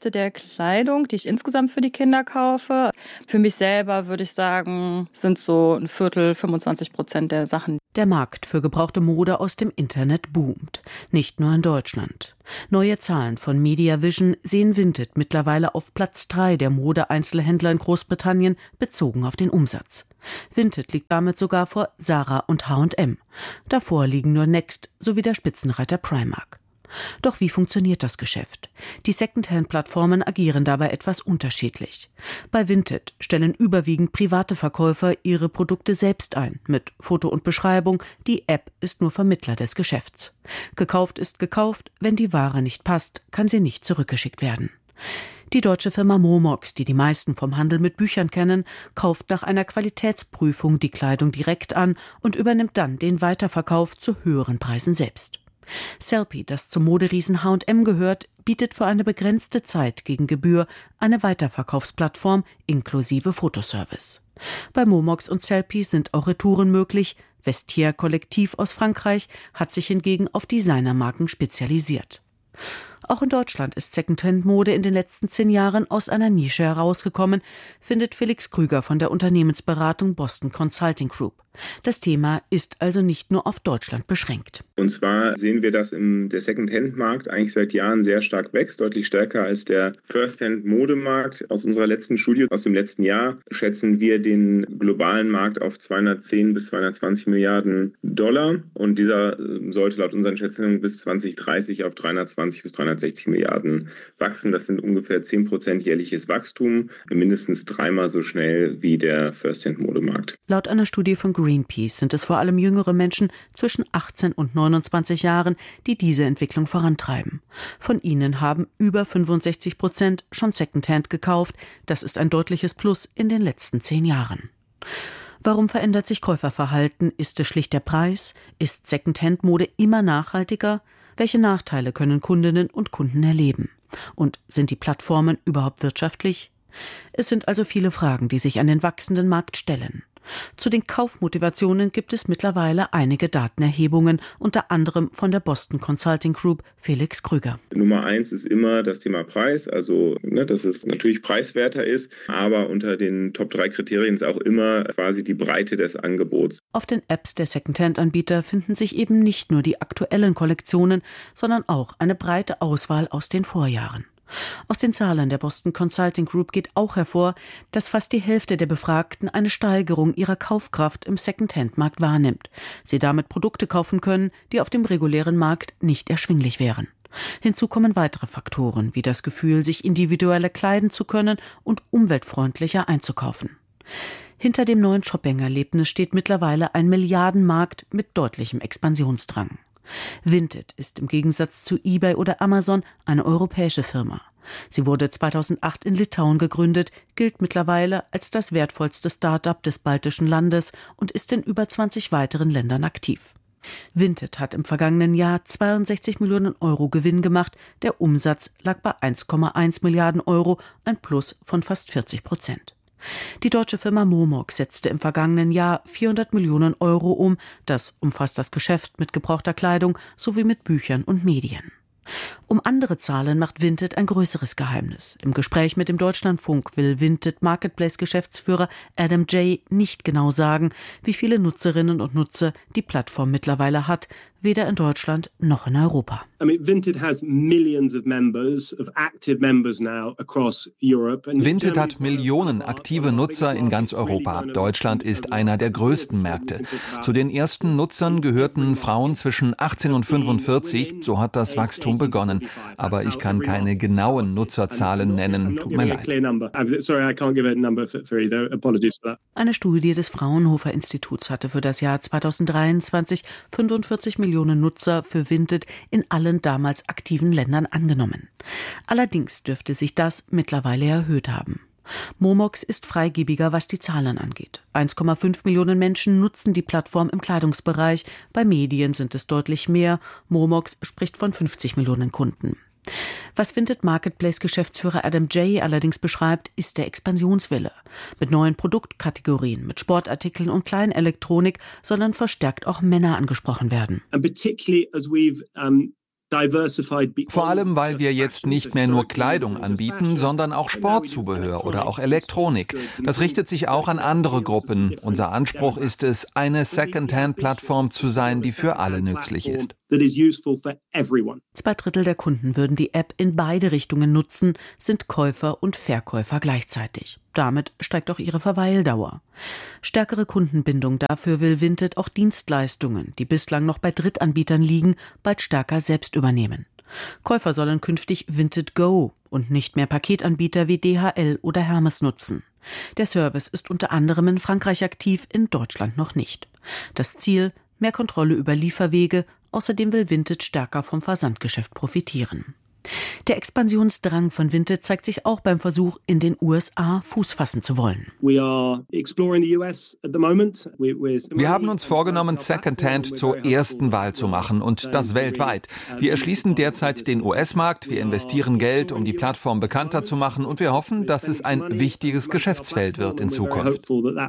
Hälfte der Kleidung, die ich insgesamt für die Kinder kaufe. Für mich selber würde ich sagen, sind so ein Viertel, fünfundzwanzig Prozent der Sachen. Der Markt für gebrauchte Mode aus dem Internet boomt. Nicht nur in Deutschland. Neue Zahlen von MediaVision sehen Vinted mittlerweile auf Platz drei der Mode-Einzelhändler in Großbritannien, bezogen auf den Umsatz. Vinted liegt damit sogar vor Zara und H und M. Davor liegen nur Next sowie der Spitzenreiter Primark. Doch wie funktioniert das Geschäft? Die Secondhand-Plattformen agieren dabei etwas unterschiedlich. Bei Vinted stellen überwiegend private Verkäufer ihre Produkte selbst ein, mit Foto und Beschreibung. Die App ist nur Vermittler des Geschäfts. Gekauft ist gekauft, wenn die Ware nicht passt, kann sie nicht zurückgeschickt werden. Die deutsche Firma Momox, die die meisten vom Handel mit Büchern kennen, kauft nach einer Qualitätsprüfung die Kleidung direkt an und übernimmt dann den Weiterverkauf zu höheren Preisen selbst. Sellpy, das zum Moderiesen H und M gehört, bietet für eine begrenzte Zeit gegen Gebühr eine Weiterverkaufsplattform inklusive Fotoservice. Bei Momox und Sellpy sind auch Retouren möglich. Vestiaire Kollektiv aus Frankreich hat sich hingegen auf Designermarken spezialisiert. Auch in Deutschland ist Secondhand-Mode in den letzten zehn Jahren aus einer Nische herausgekommen, findet Felix Krüger von der Unternehmensberatung Boston Consulting Group. Das Thema ist also nicht nur auf Deutschland beschränkt. Und zwar sehen wir, dass im, der Second-Hand-Markt eigentlich seit Jahren sehr stark wächst, deutlich stärker als der First-Hand-Modemarkt. Aus unserer letzten Studie, aus dem letzten Jahr, schätzen wir den globalen Markt auf zweihundertzehn bis zweihundertzwanzig Milliarden Dollar. Und dieser sollte laut unseren Schätzungen bis zwanzig dreißig auf dreihundertzwanzig bis dreihundertsechzig Milliarden wachsen. Das sind ungefähr zehn Prozent jährliches Wachstum, mindestens dreimal so schnell wie der First-Hand-Modemarkt. Laut einer Studie von Greenpeace sind es vor allem jüngere Menschen zwischen achtzehn und neunundzwanzig Jahren, die diese Entwicklung vorantreiben. Von ihnen haben über fünfundsechzig Prozent schon Secondhand gekauft. Das ist ein deutliches Plus in den letzten zehn Jahren. Warum verändert sich Käuferverhalten? Ist es schlicht der Preis? Ist Secondhand-Mode immer nachhaltiger? Welche Nachteile können Kundinnen und Kunden erleben? Und sind die Plattformen überhaupt wirtschaftlich? Es sind also viele Fragen, die sich an den wachsenden Markt stellen. Zu den Kaufmotivationen gibt es mittlerweile einige Datenerhebungen, unter anderem von der Boston Consulting Group Felix Krüger. Nummer eins ist immer das Thema Preis, also ne, dass es natürlich preiswerter ist, aber unter den Top drei Kriterien ist auch immer quasi die Breite des Angebots. Auf den Apps der Secondhand-Anbieter finden sich eben nicht nur die aktuellen Kollektionen, sondern auch eine breite Auswahl aus den Vorjahren. Aus den Zahlen der Boston Consulting Group geht auch hervor, dass fast die Hälfte der Befragten eine Steigerung ihrer Kaufkraft im Secondhand-Markt wahrnimmt. Sie damit Produkte kaufen können, die auf dem regulären Markt nicht erschwinglich wären. Hinzu kommen weitere Faktoren, wie das Gefühl, sich individueller kleiden zu können und umweltfreundlicher einzukaufen. Hinter dem neuen Shopping-Erlebnis steht mittlerweile ein Milliardenmarkt mit deutlichem Expansionsdrang. Vinted ist im Gegensatz zu eBay oder Amazon eine europäische Firma. Sie wurde zweitausendacht in Litauen gegründet, gilt mittlerweile als das wertvollste Start-up des baltischen Landes und ist in über zwanzig weiteren Ländern aktiv. Vinted hat im vergangenen Jahr zweiundsechzig Millionen Euro Gewinn gemacht. Der Umsatz lag bei eins Komma eins Milliarden Euro, ein Plus von fast vierzig Prozent. Die deutsche Firma Momox setzte im vergangenen Jahr vierhundert Millionen Euro um. Das umfasst das Geschäft mit gebrauchter Kleidung sowie mit Büchern und Medien. Um andere Zahlen macht Vinted ein größeres Geheimnis. Im Gespräch mit dem Deutschlandfunk will Vinted Marketplace-Geschäftsführer Adam Jay nicht genau sagen, wie viele Nutzerinnen und Nutzer die Plattform mittlerweile hat, weder in Deutschland noch in Europa. I mean, Vinted has millions of members, of active members now across Europe. Vinted hat Millionen aktive Nutzer in ganz Europa. Deutschland ist einer der größten Märkte. Zu den ersten Nutzern gehörten Frauen zwischen achtzehn und fünfundvierzig. So hat das Wachstum begonnen. Aber ich kann keine genauen Nutzerzahlen nennen. Tut mir leid. Eine Studie des Fraunhofer Instituts hatte für das Jahr zweitausenddreiundzwanzig fünfundvierzig Millionen Nutzer für Vinted in allen damals aktiven Ländern angenommen. Allerdings dürfte sich das mittlerweile erhöht haben. Momox ist freigebiger, was die Zahlen angeht. eins Komma fünf Millionen Menschen nutzen die Plattform im Kleidungsbereich. Bei Medien sind es deutlich mehr. Momox spricht von fünfzig Millionen Kunden. Was Vinted Marketplace-Geschäftsführer Adam Jay allerdings beschreibt, ist der Expansionswille. Mit neuen Produktkategorien, mit Sportartikeln und Kleinelektronik sollen verstärkt auch Männer angesprochen werden. And particularly as we've um Vor allem, weil wir jetzt nicht mehr nur Kleidung anbieten, sondern auch Sportzubehör oder auch Elektronik. Das richtet sich auch an andere Gruppen. Unser Anspruch ist es, eine Second-Hand-Plattform zu sein, die für alle nützlich ist. Zwei Drittel der Kunden würden die App in beide Richtungen nutzen, sind Käufer und Verkäufer gleichzeitig. Damit steigt auch ihre Verweildauer. Stärkere Kundenbindung dafür will Vinted auch Dienstleistungen, die bislang noch bei Drittanbietern liegen, bald stärker selbst übernehmen. Käufer sollen künftig Vinted Go und nicht mehr Paketanbieter wie D H L oder Hermes nutzen. Der Service ist unter anderem in Frankreich aktiv, in Deutschland noch nicht. Das Ziel: mehr Kontrolle über Lieferwege. Außerdem will Vinted stärker vom Versandgeschäft profitieren. Der Expansionsdrang von Vinted zeigt sich auch beim Versuch, in den U S A Fuß fassen zu wollen. Wir haben uns vorgenommen, Secondhand zur ersten Wahl zu machen und das weltweit. Wir erschließen derzeit den U S-Markt, wir investieren Geld, um die Plattform bekannter zu machen und wir hoffen, dass es ein wichtiges Geschäftsfeld wird in Zukunft.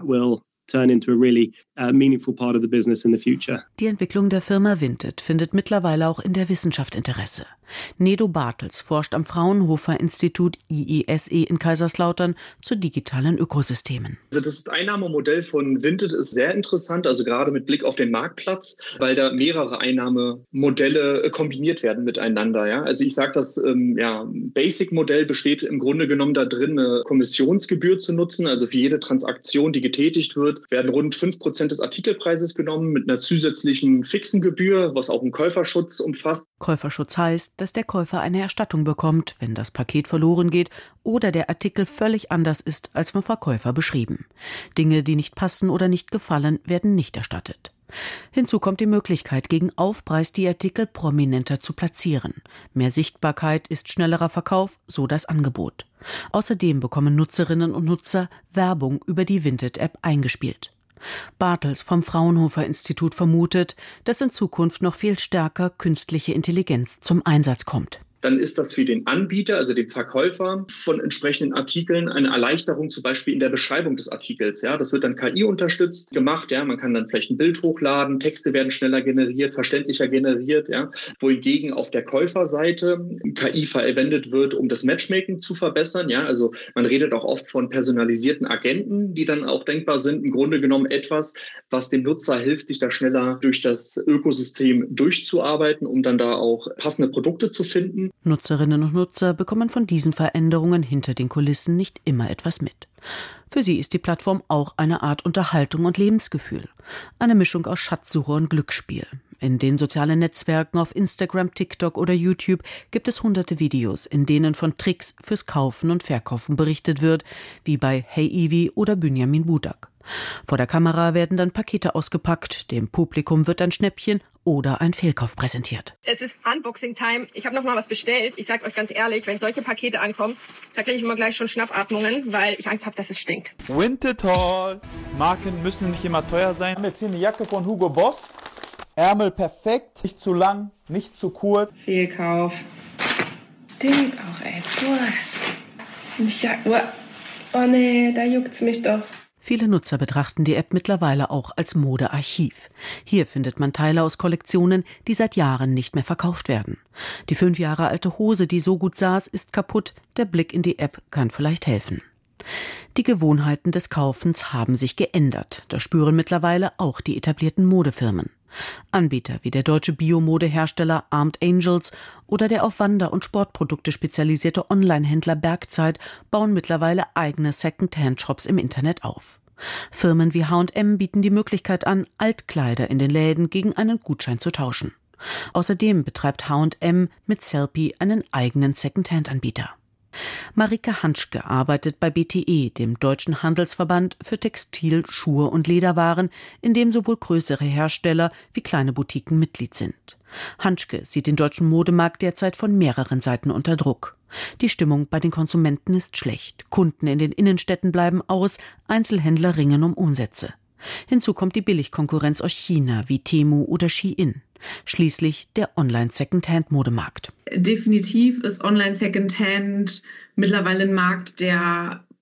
turn into a really uh, meaningful part of the business in the future. Die Entwicklung der Firma Vinted findet mittlerweile auch in der Wissenschaft Interesse. Nedo Bartels forscht am Fraunhofer-Institut I E S E in Kaiserslautern zu digitalen Ökosystemen. Also das Einnahmemodell von Vinted ist sehr interessant, also gerade mit Blick auf den Marktplatz, weil da mehrere Einnahmemodelle kombiniert werden miteinander. Ja? Also ich sage, das ähm, ja, Basic-Modell besteht im Grunde genommen da drin, eine Kommissionsgebühr zu nutzen. Also für jede Transaktion, die getätigt wird, werden rund fünf Prozent des Artikelpreises genommen mit einer zusätzlichen fixen Gebühr, was auch einen Käuferschutz umfasst. Käuferschutz heißt, dass der Käufer eine Erstattung bekommt, wenn das Paket verloren geht oder der Artikel völlig anders ist als vom Verkäufer beschrieben. Dinge, die nicht passen oder nicht gefallen, werden nicht erstattet. Hinzu kommt die Möglichkeit, gegen Aufpreis die Artikel prominenter zu platzieren. Mehr Sichtbarkeit ist schnellerer Verkauf, so das Angebot. Außerdem bekommen Nutzerinnen und Nutzer Werbung über die Vinted-App eingespielt. Bartels vom Fraunhofer-Institut vermutet, dass in Zukunft noch viel stärker künstliche Intelligenz zum Einsatz kommt. Dann ist das für den Anbieter, also den Verkäufer von entsprechenden Artikeln, eine Erleichterung, zum Beispiel in der Beschreibung des Artikels. Ja, das wird dann K I-unterstützt gemacht. Ja, man kann dann vielleicht ein Bild hochladen, Texte werden schneller generiert, verständlicher generiert. Ja, wohingegen auf der Käuferseite K I verwendet wird, um das Matchmaking zu verbessern. Ja, also man redet auch oft von personalisierten Agenten, die dann auch denkbar sind. Im Grunde genommen etwas, was dem Nutzer hilft, sich da schneller durch das Ökosystem durchzuarbeiten, um dann da auch passende Produkte zu finden. Nutzerinnen und Nutzer bekommen von diesen Veränderungen hinter den Kulissen nicht immer etwas mit. Für sie ist die Plattform auch eine Art Unterhaltung und Lebensgefühl. Eine Mischung aus Schatzsuche und Glücksspiel. In den sozialen Netzwerken auf Instagram, TikTok oder YouTube gibt es hunderte Videos, in denen von Tricks fürs Kaufen und Verkaufen berichtet wird, wie bei Hey Ivi oder Benjamin Budak. Vor der Kamera werden dann Pakete ausgepackt, dem Publikum wird ein Schnäppchen oder ein Fehlkauf präsentiert. Es ist Unboxing-Time. Ich habe noch mal was bestellt. Ich sage euch ganz ehrlich, wenn solche Pakete ankommen, da kriege ich immer gleich schon Schnappatmungen, weil ich Angst habe, dass es stinkt. Vinted Haul. Marken müssen nicht immer teuer sein. Jetzt hier eine Jacke von Hugo Boss. Ärmel perfekt, nicht zu lang, nicht zu kurz. Fehlkauf. Stinkt auch, ey. Boah. Oh nee, da juckt's mich doch. Viele Nutzer betrachten die App mittlerweile auch als Modearchiv. Hier findet man Teile aus Kollektionen, die seit Jahren nicht mehr verkauft werden. Die fünf Jahre alte Hose, die so gut saß, ist kaputt. Der Blick in die App kann vielleicht helfen. Die Gewohnheiten des Kaufens haben sich geändert. Das spüren mittlerweile auch die etablierten Modefirmen. Anbieter wie der deutsche Biomodehersteller Armed Angels oder der auf Wander- und Sportprodukte spezialisierte Onlinehändler Bergzeit bauen mittlerweile eigene Second-Hand-Shops im Internet auf. Firmen wie H und M bieten die Möglichkeit an, Altkleider in den Läden gegen einen Gutschein zu tauschen. Außerdem betreibt H und M mit Sellpy einen eigenen Second-Hand-Anbieter. Marike Hanschke arbeitet bei B T E, dem Deutschen Handelsverband für Textil-, Schuhe- und Lederwaren, in dem sowohl größere Hersteller wie kleine Boutiquen Mitglied sind. Hanschke sieht den deutschen Modemarkt derzeit von mehreren Seiten unter Druck. Die Stimmung bei den Konsumenten ist schlecht. Kunden in den Innenstädten bleiben aus, Einzelhändler ringen um Umsätze. Hinzu kommt die Billigkonkurrenz aus China wie Temu oder Shein. Schließlich der Online-Secondhand-Modemarkt. Definitiv ist Online-Secondhand mittlerweile ein Markt, der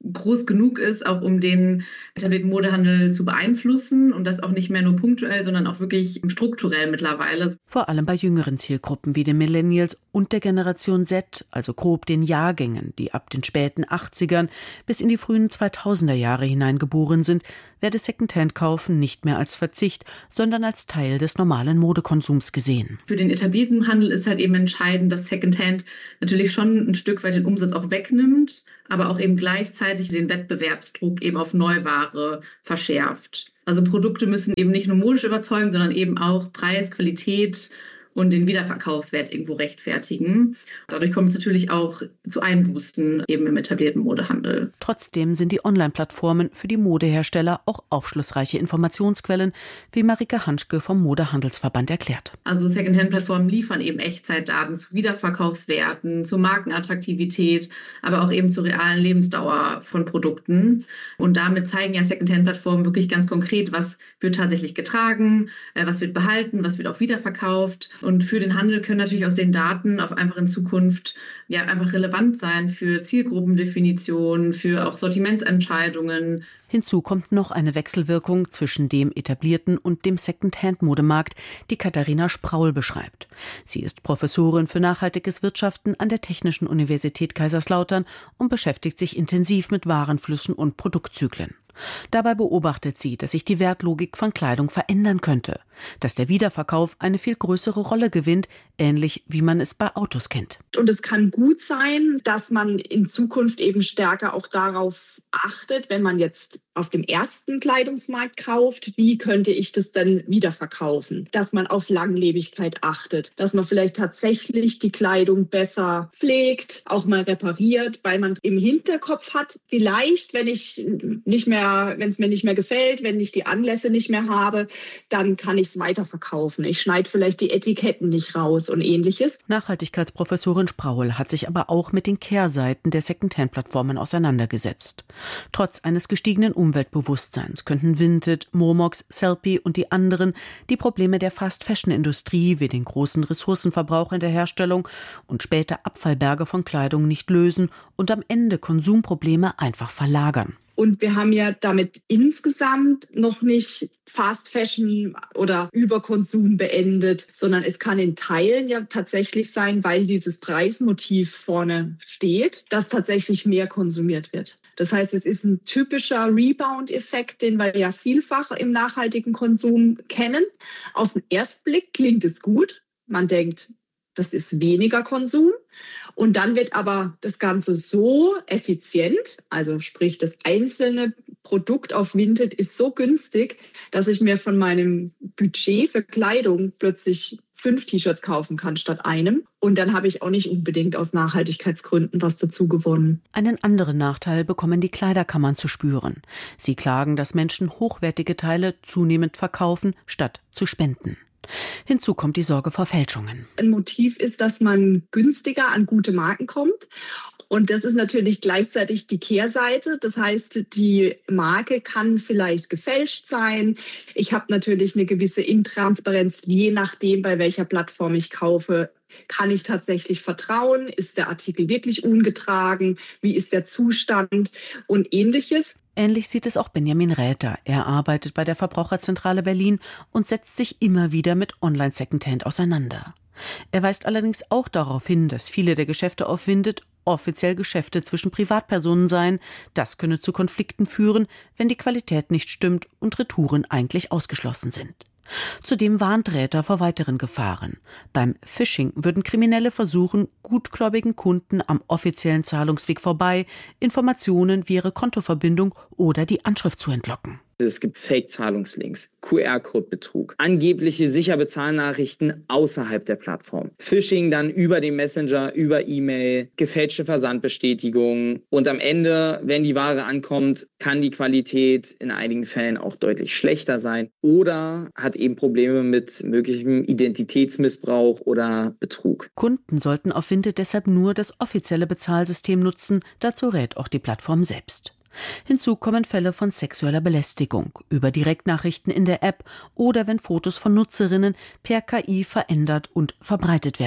groß genug ist, auch um den etablierten Modehandel zu beeinflussen und das auch nicht mehr nur punktuell, sondern auch wirklich strukturell mittlerweile. Vor allem bei jüngeren Zielgruppen wie den Millennials und der Generation Z, also grob den Jahrgängen, die ab den späten achtzigern bis in die frühen zweitausender Jahre hineingeboren sind, werde Secondhand-Kaufen nicht mehr als Verzicht, sondern als Teil des normalen Modekonsums gesehen. Für den etablierten Handel ist halt eben entscheidend, dass Secondhand natürlich schon ein Stück weit den Umsatz auch wegnimmt, aber auch eben gleichzeitig den Wettbewerbsdruck eben auf Neuware verschärft. Also Produkte müssen eben nicht nur modisch überzeugen, sondern eben auch Preis, Qualität und den Wiederverkaufswert irgendwo rechtfertigen. Dadurch kommt es natürlich auch zu Einbußen eben im etablierten Modehandel. Trotzdem sind die Online-Plattformen für die Modehersteller auch aufschlussreiche Informationsquellen, wie Marika Hanschke vom Modehandelsverband erklärt. Also Secondhand-Plattformen liefern eben Echtzeitdaten zu Wiederverkaufswerten, zur Markenattraktivität, aber auch eben zur realen Lebensdauer von Produkten. Und damit zeigen ja Secondhand-Plattformen wirklich ganz konkret, was wird tatsächlich getragen, was wird behalten, was wird auch wiederverkauft. Und für den Handel können natürlich aus den Daten auch einfach in Zukunft ja einfach relevant sein für Zielgruppendefinitionen, für auch Sortimentsentscheidungen. Hinzu kommt noch eine Wechselwirkung zwischen dem etablierten und dem Secondhand-Modemarkt, die Katharina Spraul beschreibt. Sie ist Professorin für nachhaltiges Wirtschaften an der Technischen Universität Kaiserslautern und beschäftigt sich intensiv mit Warenflüssen und Produktzyklen. Dabei beobachtet sie, dass sich die Wertlogik von Kleidung verändern könnte, dass der Wiederverkauf eine viel größere Rolle gewinnt, ähnlich wie man es bei Autos kennt. Und es kann gut sein, dass man in Zukunft eben stärker auch darauf achtet, wenn man jetzt auf dem ersten Kleidungsmarkt kauft, wie könnte ich das dann wiederverkaufen? Dass man auf Langlebigkeit achtet, dass man vielleicht tatsächlich die Kleidung besser pflegt, auch mal repariert, weil man im Hinterkopf hat, vielleicht, wenn ich nicht mehr, wenn es mir nicht mehr gefällt, wenn ich die Anlässe nicht mehr habe, dann kann ich es weiterverkaufen. Ich schneide vielleicht die Etiketten nicht raus und ähnliches. Nachhaltigkeitsprofessorin Spraul hat sich aber auch mit den Kehrseiten der Secondhand-Plattformen auseinandergesetzt. Trotz eines gestiegenen Umweltbewusstseins könnten Vinted, Momox, Sellpy und die anderen die Probleme der Fast-Fashion-Industrie wie den großen Ressourcenverbrauch in der Herstellung und später Abfallberge von Kleidung nicht lösen und am Ende Konsumprobleme einfach verlagern. Und wir haben ja damit insgesamt noch nicht Fast Fashion oder Überkonsum beendet, sondern es kann in Teilen ja tatsächlich sein, weil dieses Preismotiv vorne steht, dass tatsächlich mehr konsumiert wird. Das heißt, es ist ein typischer Rebound-Effekt, den wir ja vielfach im nachhaltigen Konsum kennen. Auf den ersten Blick klingt es gut. Man denkt, das ist weniger Konsum. Und dann wird aber das Ganze so effizient, also sprich das einzelne Produkt auf Vinted ist so günstig, dass ich mir von meinem Budget für Kleidung plötzlich fünf T-Shirts kaufen kann statt einem. Und dann habe ich auch nicht unbedingt aus Nachhaltigkeitsgründen was dazu gewonnen. Einen anderen Nachteil bekommen die Kleiderkammern zu spüren. Sie klagen, dass Menschen hochwertige Teile zunehmend verkaufen, statt zu spenden. Hinzu kommt die Sorge vor Fälschungen. Ein Motiv ist, dass man günstiger an gute Marken kommt. Und das ist natürlich gleichzeitig die Kehrseite. Das heißt, die Marke kann vielleicht gefälscht sein. Ich habe natürlich eine gewisse Intransparenz, je nachdem, bei welcher Plattform ich kaufe. Kann ich tatsächlich vertrauen? Ist der Artikel wirklich ungetragen? Wie ist der Zustand? Und Ähnliches. Ähnlich sieht es auch Benjamin Räther. Er arbeitet bei der Verbraucherzentrale Berlin und setzt sich immer wieder mit Online-Secondhand auseinander. Er weist allerdings auch darauf hin, dass viele der Geschäfte auf Vinted offiziell Geschäfte zwischen Privatpersonen seien. Das könne zu Konflikten führen, wenn die Qualität nicht stimmt und Retouren eigentlich ausgeschlossen sind. Zudem warnt Räther vor weiteren Gefahren. Beim Phishing würden Kriminelle versuchen, gutgläubigen Kunden am offiziellen Zahlungsweg vorbei Informationen wie ihre Kontoverbindung oder die Anschrift zu entlocken. Es gibt Fake-Zahlungslinks, Q R-Code-Betrug, angebliche Sicher-Bezahlnachrichten außerhalb der Plattform, Phishing dann über den Messenger, über E-Mail, gefälschte Versandbestätigungen und am Ende, wenn die Ware ankommt, kann die Qualität in einigen Fällen auch deutlich schlechter sein oder hat eben Probleme mit möglichem Identitätsmissbrauch oder Betrug. Kunden sollten auf Vinted deshalb nur das offizielle Bezahlsystem nutzen, dazu rät auch die Plattform selbst. Hinzu kommen Fälle von sexueller Belästigung über Direktnachrichten in der App oder wenn Fotos von Nutzerinnen per K I verändert und verbreitet werden.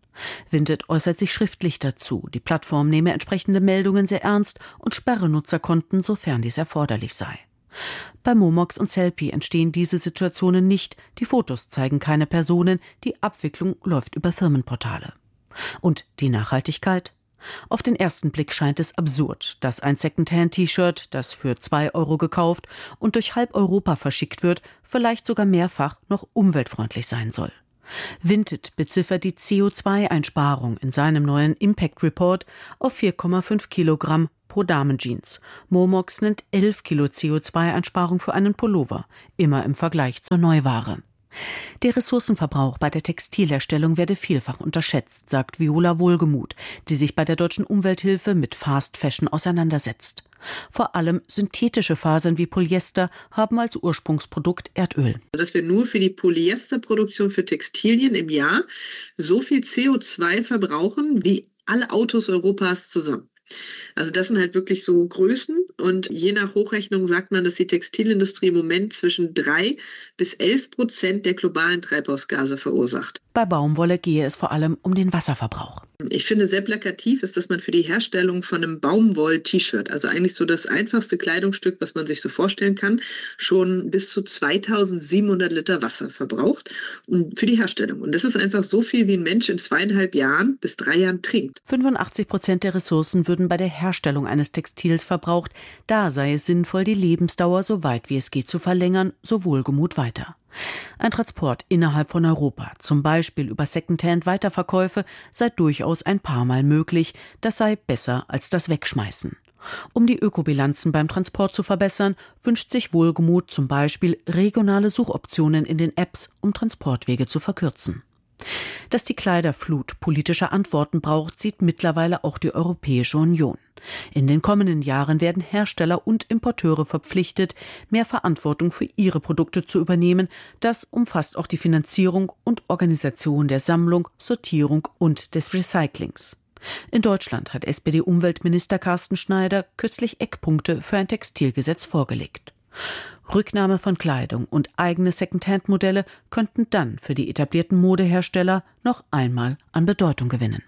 Vinted äußert sich schriftlich dazu. Die Plattform nehme entsprechende Meldungen sehr ernst und sperre Nutzerkonten, sofern dies erforderlich sei. Bei Momox und Sellpy entstehen diese Situationen nicht. Die Fotos zeigen keine Personen. Die Abwicklung läuft über Firmenportale. Und die Nachhaltigkeit? Auf den ersten Blick scheint es absurd, dass ein Secondhand-T-Shirt, das für zwei Euro gekauft und durch halb Europa verschickt wird, vielleicht sogar mehrfach noch umweltfreundlich sein soll. Vinted beziffert die C O zwei Einsparung in seinem neuen Impact Report auf vier Komma fünf Kilogramm pro Damenjeans. Momox nennt elf Kilo C O zwei Einsparung für einen Pullover, immer im Vergleich zur Neuware. Der Ressourcenverbrauch bei der Textilherstellung werde vielfach unterschätzt, sagt Viola Wohlgemuth, die sich bei der Deutschen Umwelthilfe mit Fast Fashion auseinandersetzt. Vor allem synthetische Fasern wie Polyester haben als Ursprungsprodukt Erdöl. Dass wir nur für die Polyesterproduktion für Textilien im Jahr so viel C O zwei verbrauchen wie alle Autos Europas zusammen. Also das sind halt wirklich so Größen und je nach Hochrechnung sagt man, dass die Textilindustrie im Moment zwischen drei bis elf Prozent der globalen Treibhausgase verursacht. Bei Baumwolle gehe es vor allem um den Wasserverbrauch. Ich finde sehr plakativ ist, dass man für die Herstellung von einem Baumwoll-T-Shirt, also eigentlich so das einfachste Kleidungsstück, was man sich so vorstellen kann, schon bis zu zweitausendsiebenhundert Liter Wasser verbraucht und für die Herstellung. Und das ist einfach so viel, wie ein Mensch in zweieinhalb Jahren bis drei Jahren trinkt. fünfundachtzig Prozent der Ressourcen würden bei der Herstellung eines Textils verbraucht. Da sei es sinnvoll, die Lebensdauer so weit wie es geht zu verlängern, so Wohlgemuth weiter. Ein Transport innerhalb von Europa, zum Beispiel über Secondhand-Weiterverkäufe, sei durchaus ein paar Mal möglich. Das sei besser als das Wegschmeißen. Um die Ökobilanzen beim Transport zu verbessern, wünscht sich Wohlgemuth zum Beispiel regionale Suchoptionen in den Apps, um Transportwege zu verkürzen. Dass die Kleiderflut politische Antworten braucht, sieht mittlerweile auch die Europäische Union. In den kommenden Jahren werden Hersteller und Importeure verpflichtet, mehr Verantwortung für ihre Produkte zu übernehmen. Das umfasst auch die Finanzierung und Organisation der Sammlung, Sortierung und des Recyclings. In Deutschland hat S P D-Umweltminister Carsten Schneider kürzlich Eckpunkte für ein Textilgesetz vorgelegt. Rücknahme von Kleidung und eigene Secondhand-Modelle könnten dann für die etablierten Modehersteller noch einmal an Bedeutung gewinnen.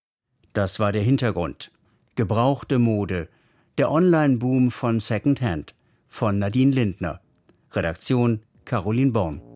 Das war der Hintergrund. Gebrauchte Mode. Der Online-Boom von Secondhand von Nadine Lindner. Redaktion Caroline Born.